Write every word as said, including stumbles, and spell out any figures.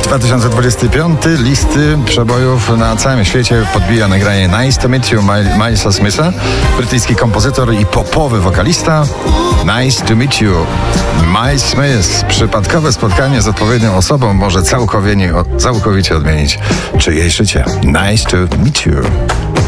dwa tysiące dwudziesty piąty listy przebojów na całym świecie podbija nagranie Nice to Meet You Milesa Smitha, brytyjski kompozytor i popowy wokalista. Nice to Meet You Miles Smith. Przypadkowe spotkanie z odpowiednią osobą może całkowicie, całkowicie odmienić czyjeś życie. Nice to Meet You.